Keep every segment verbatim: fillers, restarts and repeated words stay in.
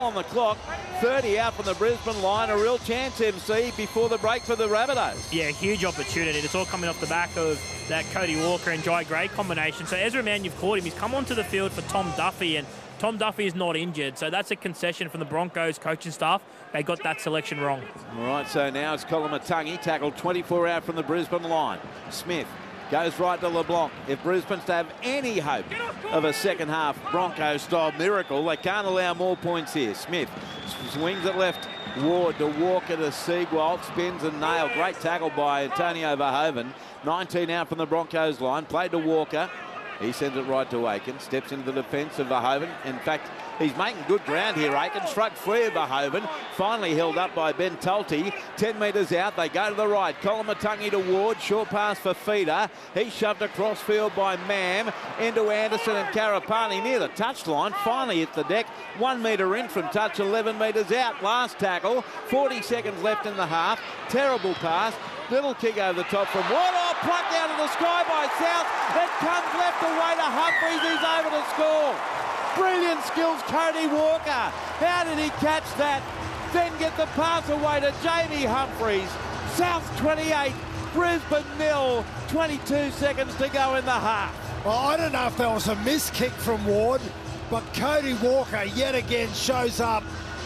On the clock, thirty out from the Brisbane line, a real chance, M C, before the break for the Rabbitohs. Yeah, huge opportunity. It's all coming off the back of that Cody Walker and Jai Gray combination. So Ezra Mann, you've caught him. He's come onto the field for Tom Duffy, and Tom Duffy is not injured. So that's a concession from the Broncos coaching staff. They got that selection wrong. All right, so now it's Koloamatangi, tackled twenty-four out from the Brisbane line. Smith goes right to LeBlanc. If Brisbane's to have any hope of a second half Broncos-style miracle, they can't allow more points here. Smith swings it left. Ward to Walker to Siegwald. Spins and nail. Great tackle by Antonio Verhoeven. nineteen out from the Broncos line. Played to Walker. He sends it right to Aiken. Steps into the defence of Verhoeven. In fact, he's making good ground here, Aiken. Struck free of Verhoeven. Finally held up by Ben Tulty. ten metres out. They go to the right. Koloamatangi to Ward. Short pass for Feeder. He's shoved across field by Mam. Into Anderson and Karapani near the touchline. Finally hits the deck. One metre in from touch. eleven metres out. Last tackle. forty seconds left in the half. Terrible pass. Little kick over the top from Ward. Oh, plucked out of the sky by South. It comes left away to Humphries. He's over to score. Brilliant skills, Cody Walker. How did he catch that? Then get the pass away to Jamie Humphries. South twenty-eight, Brisbane nil. twenty-two seconds to go in the half. Well, I don't know if that was a missed kick from Ward, but Cody Walker yet again shows up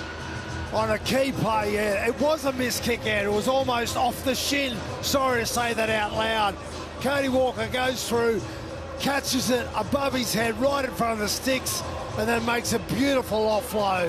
on a key play. Yeah, it was a missed kick out. It was almost off the shin. Sorry to say that out loud. Cody Walker goes through, catches it above his head right in front of the sticks, and then makes a beautiful offload.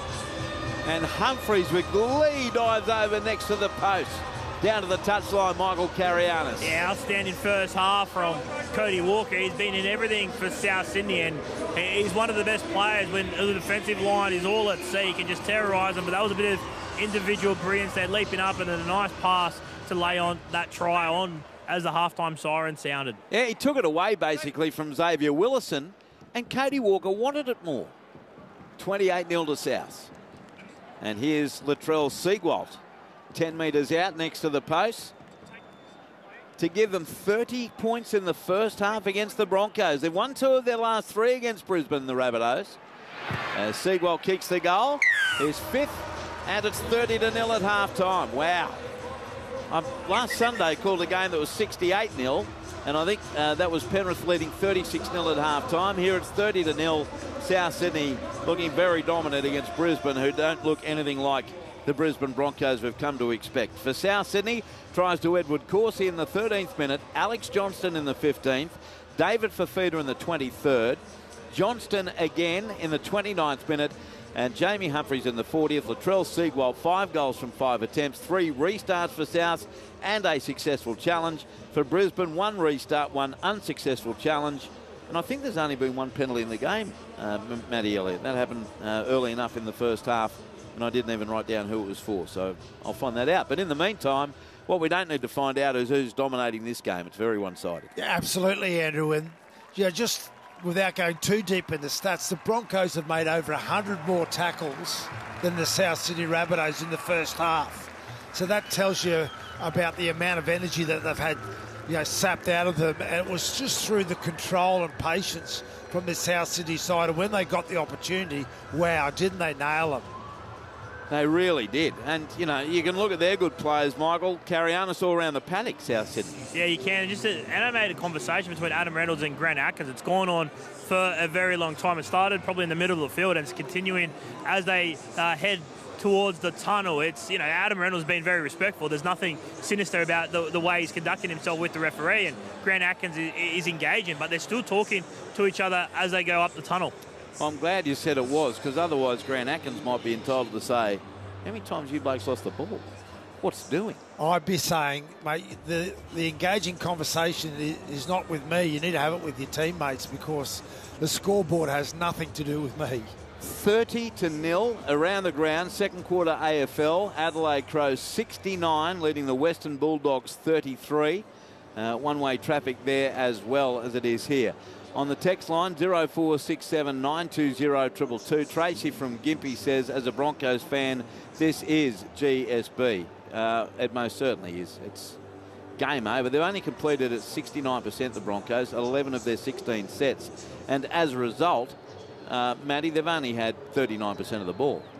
And Humphries with glee dives over next to the post. Down to the touchline, Michael Carianis. Yeah, outstanding first half from Cody Walker. He's been in everything for South Sydney, and he's one of the best players when the defensive line is all at sea. He can just terrorise them, but that was a bit of individual brilliance there, leaping up, and a nice pass to lay on that try on as the halftime siren sounded. Yeah, he took it away basically from Xavier Willison, and Cody Walker wanted it more. twenty-eight nil to South. And here's Latrell Siegwald. ten metres out next to the post to give them thirty points in the first half against the Broncos. They've won two of their last three against Brisbane, the Rabbitohs. As Siegwald kicks the goal, his fifth, and it's thirty to nil at half time. Wow. Um, last Sunday called a game that was sixty-eight nil, and I think uh, that was Penrith leading thirty-six nil at half time. Here it's thirty to nil. South Sydney looking very dominant against Brisbane, who don't look anything like the Brisbane Broncos we've come to expect. For South Sydney, tries to Edward Corsi in the thirteenth minute, Alex Johnston in the fifteenth, David Fafita in the twenty-third, Johnston again in the twenty-ninth minute, and Jamie Humphries in the fortieth. Latrell Siegwald, five goals from five attempts, three restarts for South and a successful challenge. For Brisbane, one restart, one unsuccessful challenge. And I think there's only been one penalty in the game, uh, Matty Elliott. That happened uh, early enough in the first half, and I didn't even write down who it was for, so I'll find that out. But in the meantime, what we don't need to find out is who's dominating this game. It's very one-sided. Yeah, absolutely, Andrew. And yeah, just without going too deep in the stats, the Broncos have made over one hundred more tackles than the South Sydney Rabbitohs in the first half. So that tells you about the amount of energy that they've had, you know, sapped out of them. And it was just through the control and patience from the South Sydney side. And when they got the opportunity, wow, didn't they nail them? They really did. And, you know, you can look at their good players, Michael. Carianis all around the paddock, South Sydney. Yeah, you can. Just an animated conversation between Adam Reynolds and Grant Atkins. It's gone on for a very long time. It started probably in the middle of the field and it's continuing as they uh, head towards the tunnel. It's, you know, Adam Reynolds being very respectful. There's nothing sinister about the, the way he's conducting himself with the referee, and Grant Atkins is, is engaging, but they're still talking to each other as they go up the tunnel. I'm glad you said it was, because otherwise Grant Atkins might be entitled to say, how many times you blokes lost the ball? What's it doing? I'd be saying, mate, the, the engaging conversation is not with me. You need to have it with your teammates, because the scoreboard has nothing to do with me. thirty to nil around the ground. Second quarter A F L. Adelaide Crows sixty-nine, leading the Western Bulldogs thirty-three. Uh, one-way traffic there as well as it is here. On the text line, zero four six seven nine two zero two two two. Tracy from Gympie says, as a Broncos fan, this is G S B. Uh, it most certainly is. It's game over. They've only completed at sixty-nine percent, the Broncos, eleven of their sixteen sets. And as a result, uh, Matty, they've only had thirty-nine percent of the ball.